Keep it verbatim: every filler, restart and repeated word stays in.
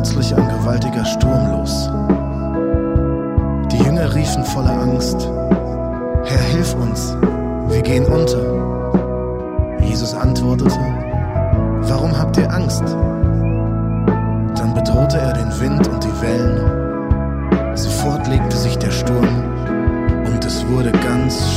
plötzlich ein gewaltiger Sturm los. Die Jünger riefen voller Angst: Herr, hilf uns, wir gehen unter. Jesus antwortete: Warum habt ihr Angst? Dann bedrohte er den Wind und die Wellen. Sofort legte sich der Sturm und es wurde ganz